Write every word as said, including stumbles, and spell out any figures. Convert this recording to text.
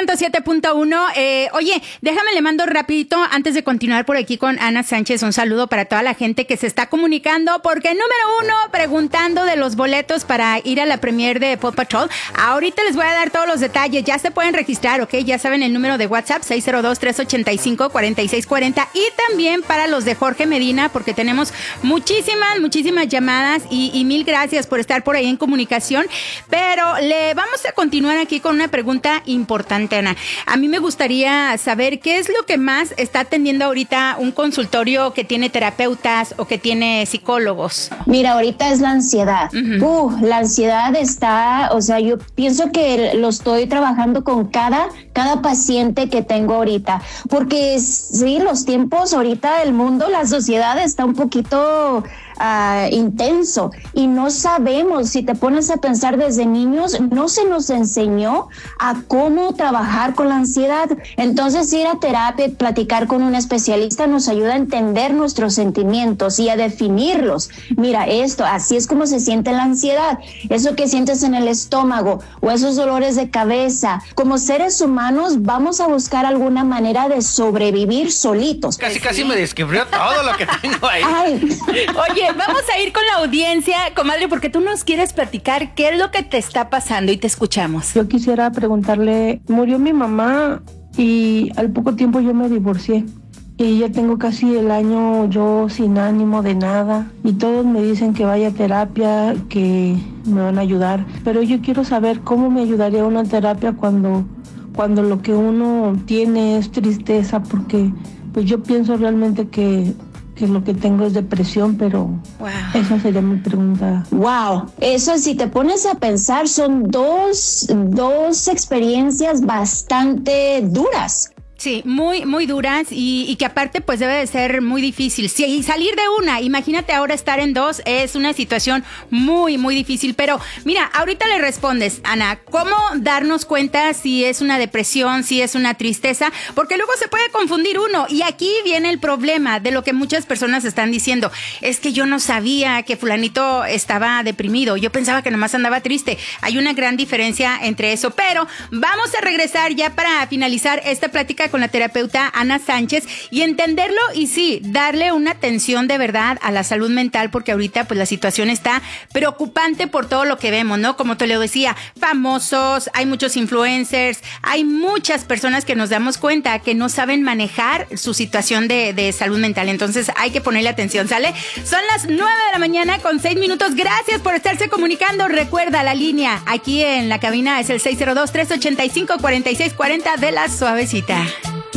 ciento siete punto uno. Eh, oye, déjame le mando rapidito antes de continuar por aquí con Ana Sánchez. Un saludo para toda la gente que se está comunicando porque número uno, preguntando de los boletos para ir a la premier de Paw Patrol. Ahorita les voy a dar todos los detalles. Ya se pueden registrar, ¿ok? Ya saben el número de WhatsApp seis cero dos, tres ocho cinco, cuatro seis cuatro cero. Y también para los de Jorge Medina porque tenemos muchísimas, muchísimas llamadas y, y mil gracias por estar por ahí en comunicación. Pero le vamos a continuar aquí con una pregunta importante, Ana. A mí me gustaría saber qué es lo que más está atendiendo ahorita un consultorio que tiene terapeutas o que tiene psicólogos. Mira, ahorita es la ansiedad. Uh-huh. Uh, la ansiedad está, o sea, yo pienso que lo estoy trabajando con cada, cada paciente que tengo ahorita, porque sí, los tiempos ahorita, el mundo, la sociedad está un poquito Uh, intenso y no sabemos, si te pones a pensar desde niños, no se nos enseñó a cómo trabajar con la ansiedad. Entonces ir a terapia, platicar con un especialista nos ayuda a entender nuestros sentimientos y a definirlos. Mira, esto, así es como se siente la ansiedad, eso que sientes en el estómago o esos dolores de cabeza. Como seres humanos vamos a buscar alguna manera de sobrevivir solitos. Casi, casi me describió todo lo que tengo ahí. Ay. Oye, vamos a ir con la audiencia, comadre, porque tú nos quieres platicar qué es lo que te está pasando y te escuchamos. Yo quisiera preguntarle, murió mi mamá y al poco tiempo yo me divorcié. Y ya tengo casi el año yo sin ánimo de nada y todos me dicen que vaya a terapia, que me van a ayudar. Pero yo quiero saber cómo me ayudaría una terapia cuando, cuando lo que uno tiene es tristeza, porque pues yo pienso realmente que... que lo que tengo es depresión, pero wow. Esa sería mi pregunta. Wow, eso si te pones a pensar son dos, dos experiencias bastante duras. Sí, muy, muy duras y, y que aparte pues debe de ser muy difícil. Sí, y salir de una, imagínate ahora estar en dos, es una situación muy, muy difícil. Pero mira, ahorita le respondes, Ana, ¿cómo darnos cuenta si es una depresión, si es una tristeza? Porque luego se puede confundir uno y aquí viene el problema de lo que muchas personas están diciendo. Es que yo no sabía que fulanito estaba deprimido, yo pensaba que nomás andaba triste. Hay una gran diferencia entre eso, pero vamos a regresar ya para finalizar esta plática con la terapeuta Ana Sánchez y entenderlo y sí, darle una atención de verdad a la salud mental porque ahorita pues la situación está preocupante por todo lo que vemos, ¿no? Como te lo decía, famosos, hay muchos influencers, hay muchas personas que nos damos cuenta que no saben manejar su situación de, de salud mental, entonces hay que ponerle atención, ¿sale? Son las nueve de la mañana con seis minutos, gracias por estarse comunicando, recuerda la línea aquí en la cabina es el seis cero dos, tres ocho cinco, cuatro seis cuatro cero de La Suavecita.